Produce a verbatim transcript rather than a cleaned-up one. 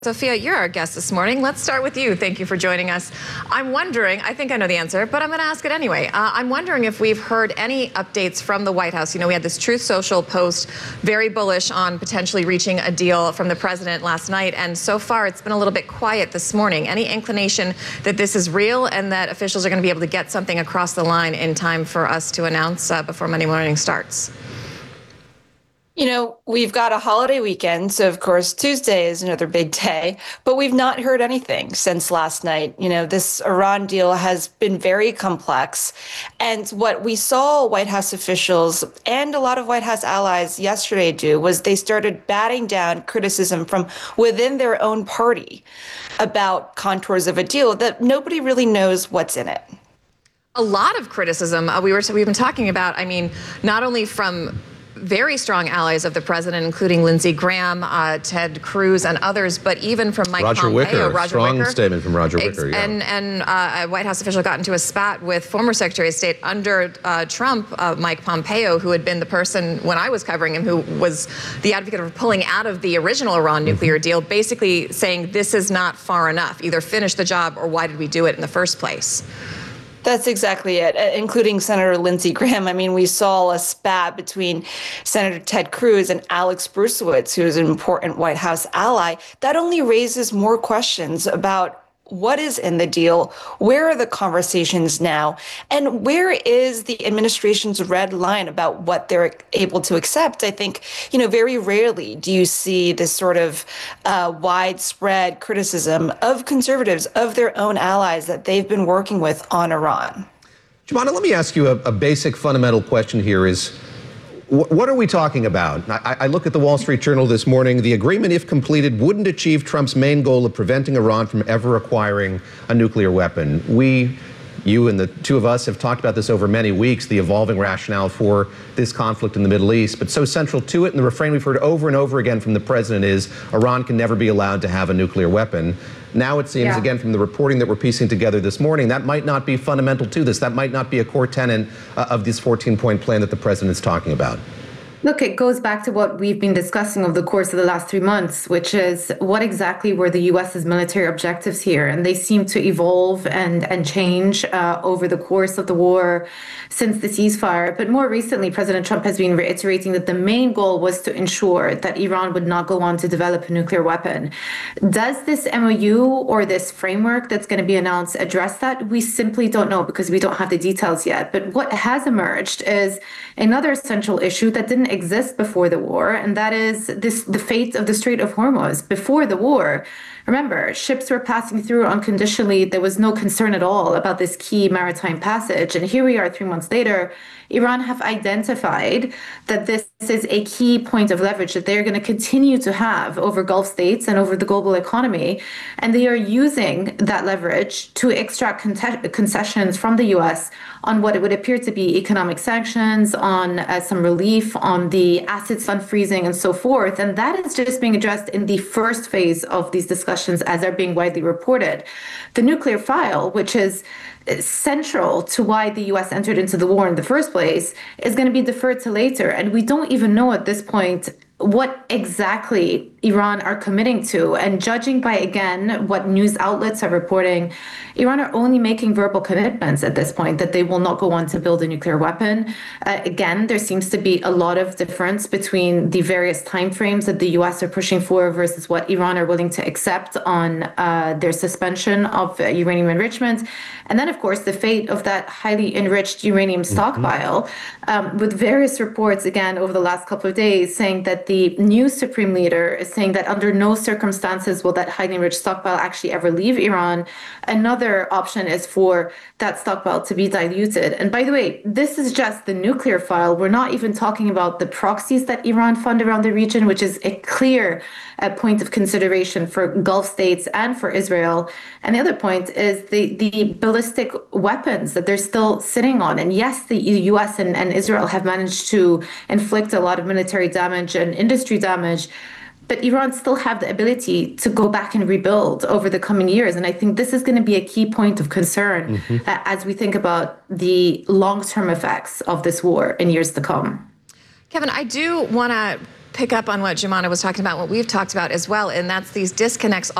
Sophia, you're our guest this morning. Let's start with you. Thank you for joining us. I'm wondering, I think I know the answer, but I'm going to ask it anyway. Uh, I'm wondering if we've heard any updates from the White House. You know, we had this Truth Social post, very bullish on potentially reaching a deal from the president last night, and so far it's been a little bit quiet this morning. Any inclination that this is real and that officials are going to be able to get something across the line in time for us to announce uh, before Monday morning starts? You know, we've got a holiday weekend, so of course Tuesday is another big day, but we've not heard anything since last night. You know, this Iran deal has been very complex, and what we saw White House officials and a lot of White House allies yesterday do was they started batting down criticism from within their own party about contours of a deal that nobody really knows what's in it. A lot of criticism. Uh, we were, we've been talking about, I mean, not only from very strong allies of the president, including Lindsey Graham, uh, Ted Cruz, and others, but even from Mike Roger Pompeo. Wicker, Roger strong Wicker. statement from Roger Wicker. Yeah. And, and uh, a White House official got into a spat with former Secretary of State under uh, Trump, uh, Mike Pompeo, who had been the person, when I was covering him, who was the advocate of pulling out of the original Iran nuclear mm-hmm. deal, basically saying this is not far enough. Either finish the job or why did we do it in the first place? That's exactly it, including Senator Lindsey Graham. I mean, we saw a spat between Senator Ted Cruz and Alex Bruesewitz, who is an important White House ally. That only raises more questions about what is in the deal, where are the conversations now, and where is the administration's red line about what they're able to accept? I think, you know, very rarely do you see this sort of uh, widespread criticism of conservatives, of their own allies that they've been working with on Iran. Jumana, let me ask you a, a basic fundamental question here is, what are we talking about? I, I look at the Wall Street Journal this morning. The agreement, if completed, wouldn't achieve Trump's main goal of preventing Iran from ever acquiring a nuclear weapon. We, you and the two of us have talked about this over many weeks, the evolving rationale for this conflict in the Middle East. But so central to it, and the refrain we've heard over and over again from the president is, Iran can never be allowed to have a nuclear weapon. Now it seems, yeah. again, from the reporting that we're piecing together this morning, that might not be fundamental to this. That might not be a core tenet uh, of this fourteen-point plan that the president is talking about. Look, it goes back to what we've been discussing over the course of the last three months, which is what exactly were the U S's military objectives here? And they seem to evolve and, and change uh, over the course of the war since the ceasefire. But more recently, President Trump has been reiterating that the main goal was to ensure that Iran would not go on to develop a nuclear weapon. Does this M O U or this framework that's going to be announced address that? We simply don't know because we don't have the details yet. But what has emerged is another central issue that didn't exist before the war, and that is this the fate of the Strait of Hormuz. Before the war, remember, ships were passing through unconditionally. There was no concern at all about this key maritime passage. And here we are three months later, Iran have identified that this is a key point of leverage that they're going to continue to have over Gulf states and over the global economy. And they are using that leverage to extract con- concessions from the U S on what it would appear to be economic sanctions, on uh, some relief on the assets unfreezing and so forth. And that is just being addressed in the first phase of these discussions as they're being widely reported. The nuclear file, which is central to why the U S entered into the war in the first place, is going to be deferred to later. And we don't even know at this point what exactly Iran are committing to. And judging by, again, what news outlets are reporting, Iran are only making verbal commitments at this point that they will not go on to build a nuclear weapon. Uh, again, there seems to be a lot of difference between the various timeframes that the U S are pushing for versus what Iran are willing to accept on uh, their suspension of uh, uranium enrichment. And then, of course, the fate of that highly enriched uranium stockpile, mm-hmm. um, with various reports, again, over the last couple of days, saying that the new supreme leader is saying that under no circumstances will that highly enriched stockpile actually ever leave Iran. Another option is for that stockpile to be diluted. And by the way, this is just the nuclear file. We're not even talking about the proxies that Iran fund around the region, which is a clear uh, point of consideration for Gulf states and for Israel. And the other point is the, the ballistic weapons that they're still sitting on. And yes, the U S and, and Israel have managed to inflict a lot of military damage and industry damage, but Iran still have the ability to go back and rebuild over the coming years. And I think this is going to be a key point of concern mm-hmm. uh, as we think about the long-term effects of this war in years to come. Kevin, I do want to pick up on what Jumana was talking about, what we've talked about as well, and that's these disconnects